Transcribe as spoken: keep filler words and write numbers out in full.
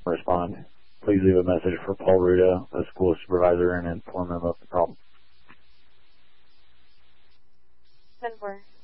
respond. Please leave a message for Paul Ruda, the school supervisor, and inform him of the problem. ten four.